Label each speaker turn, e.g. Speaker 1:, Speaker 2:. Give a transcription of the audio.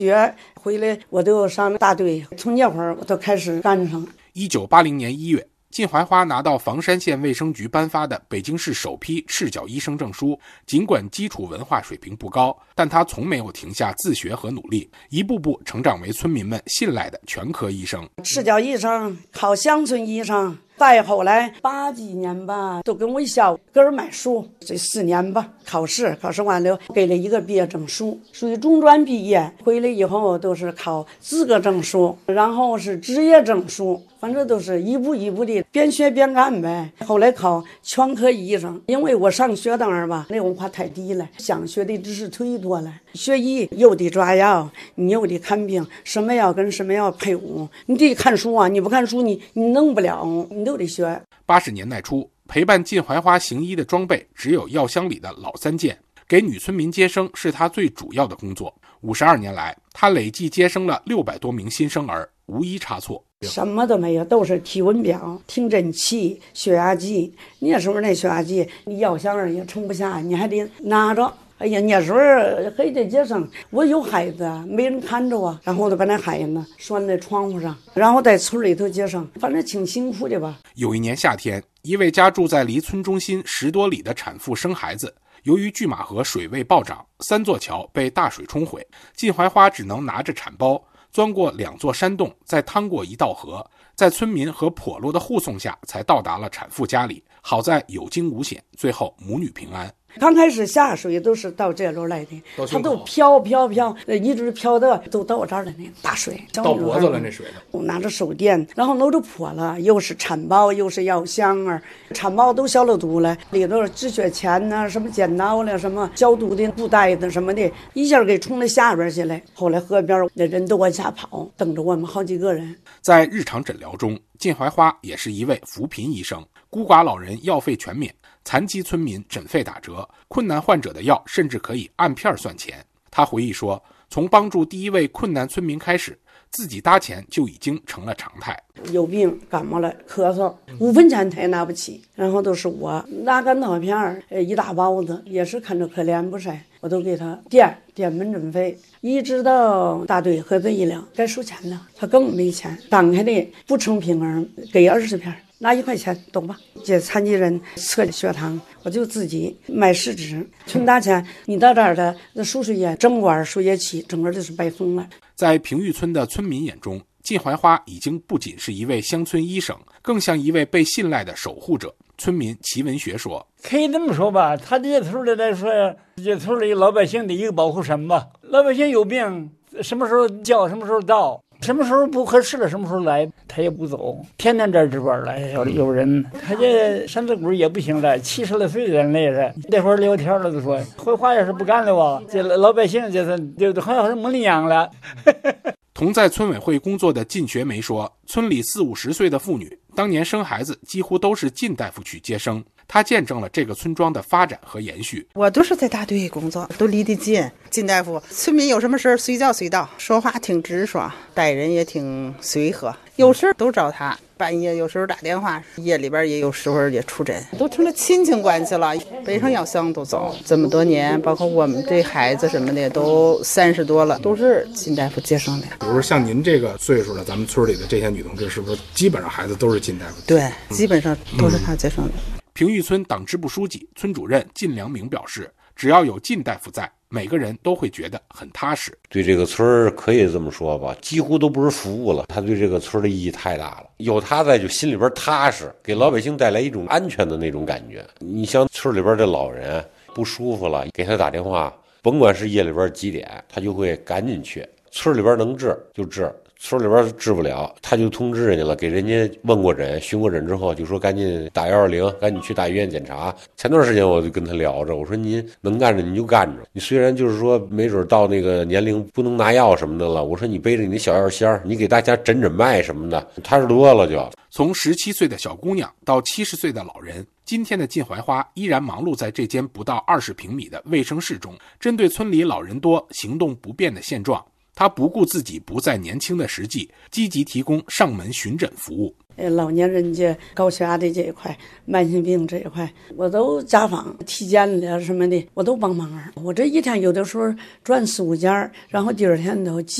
Speaker 1: 学回来我都上大队，从那会儿我都开始干上了。
Speaker 2: 1980年1月，靳怀花拿到房山县卫生局颁发的北京市首批赤脚医生证书。尽管基础文化水平不高，但他从没有停下自学和努力，一步步成长为村民们信赖的全科医生。
Speaker 1: 赤脚医生考乡村医生，再后来80几年吧，都跟我小个儿买书，这4年吧，考试完了给了一个毕业证书，属于中专毕业。回来以后都是考资格证书，然后是职业证书，反正都是一步一步的边学边干呗。后来考全科医生，因为我上学当儿吧，那文化太低了，想学的知识忒多了。学医又得抓药，你又得看病，什么药跟什么药配伍，你得看书啊，你不看书你弄不了，你都得学。
Speaker 2: 80年代初，陪伴靳怀花行医的装备只有药箱里的老3件，给女村民接生是他最主要的工作。52年来，他累计接生了600多名新生儿，无一差错。
Speaker 1: 什么都没有，都是体温表、听诊器、血压计。那时候那血压计，你药箱儿也盛不下，你还得拿着。哎呀，那时候还得接生，我有孩子没人看着啊，然后我就把那孩子拴在窗户上，然后在村里头接生，反正挺辛苦的吧。
Speaker 2: 有一年夏天，一位家住在离村中心10多里的产妇生孩子，由于拒马河水位暴涨，3座桥被大水冲毁，靳怀花只能拿着产包钻过2座山洞，再趟过一道河，在村民和笸箩的护送下才到达了产妇家里。好在有惊无险，最后母女平安。
Speaker 1: 刚开始下水都是到这路来的，它都飘，一直飘的都到我这儿了，那大水
Speaker 2: 到脖子了，那水的。
Speaker 1: 我拿着手电，然后弄着笸了，又是产包又是药箱啊，产包都消了毒了，里头止血钳呐、什么剪刀了，什么消毒的布袋子什么的，一下给冲到下边去了。后来河边那人都往下跑，等着我们好几个人。
Speaker 2: 在日常诊疗中，靳怀花也是一位扶贫医生，孤寡老人药费全免，残疾村民诊费打折，困难患者的药甚至可以按片算钱。他回忆说，从帮助第一位困难村民开始，自己搭钱就已经成了常态。
Speaker 1: 有病感冒了咳嗽，5分钱他也拿不起，然后都是我拿干草片一大包子，也是看着可怜不是，我都给他垫门诊费，一直到大队合作医疗该收钱了，他更没钱，当开的不成平衡，给20片。拿1块钱，懂吧？这残疾人测血糖，我就自己买试纸，存大钱。你到这儿的输水液，整管输液器，整个就是白送了。
Speaker 2: 在平玉村的村民眼中，靳怀花已经不仅是一位乡村医生，更像一位被信赖的守护者。村民齐文学说：“
Speaker 3: 可以这么说吧，他这些村里来说，这村里老百姓的一个保护神吧。老百姓有病，什么时候叫，什么时候到。”什么时候不合适了，什么时候来，他也不走，天天这儿值班来。有人，他这身子骨也不行了，70来岁的人了也是。那会儿聊天了，都说回话要是不干了吧，这老百姓就好像是没领养了。
Speaker 2: 同在村委会工作的靳学梅说，村里40、50岁的妇女当年生孩子几乎都是靳大夫去接生，他见证了这个村庄的发展和延续。
Speaker 4: 我都是在大队工作，都离得近。靳大夫，村民有什么事随叫随到，说话挺直爽，待人也挺随和，有事都找他。半夜有时候打电话，夜里边也有时候也出诊，都成了亲情关系了。背上药箱都走，这么多年，包括我们这孩子什么的都30多了，都是靳大夫接生的。
Speaker 5: 比如说像您这个岁数的，咱们村里的这些女同志，是不是基本上孩子都是靳大夫？
Speaker 4: 对，基本上都是他接生的。
Speaker 2: 平玉村党支部书记、村主任靳良明表示，只要有靳大夫在，每个人都会觉得很踏实。
Speaker 6: 对这个村可以这么说吧，几乎都不是服务了，他对这个村的意义太大了。有他在，就心里边踏实，给老百姓带来一种安全的那种感觉。你像村里边的老人不舒服了，给他打电话，甭管是夜里边几点，他就会赶紧去。村里边能治就治，村里边治不了，他就通知人家了，给人家问过诊、询过诊之后，就说赶紧打120，赶紧去大医院检查。前段时间我就跟他聊着，我说您能干着您就干着，你虽然就是说没准到那个年龄不能拿药什么的了，我说你背着你的小药箱，你给大家诊诊脉什么的，踏实多了就。
Speaker 2: 从17岁的小姑娘到70岁的老人，今天的靳怀花依然忙碌在这间不到20平米的卫生室中，针对村里老人多、行动不便的现状，他不顾自己不再年轻的实际，积极提供上门巡诊服务。
Speaker 1: 老年人家高血压的这一块，慢性病这一块，我都家访体检了什么的，我都帮忙。我这一天有的时候转4、5家，然后第二天都